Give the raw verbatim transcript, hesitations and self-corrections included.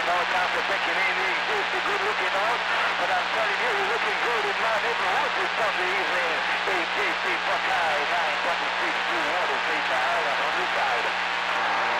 no time for thinking anything exists. A good looking dog, but I'm telling you, he's looking good.